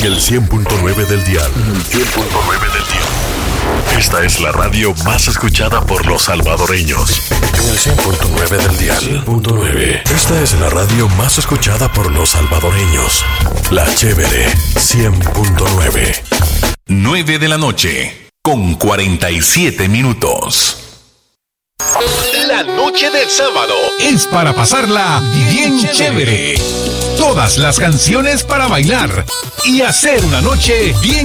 En el 100.9 del dial. Esta es la radio más escuchada por los salvadoreños. En el 100.9 del dial. 100.9. Esta es la radio más escuchada por los salvadoreños. La Chévere 100.9. 9 de la noche, con 47 minutos. La noche del sábado es para pasarla bien chévere. Todas las canciones para bailar y hacer una noche bien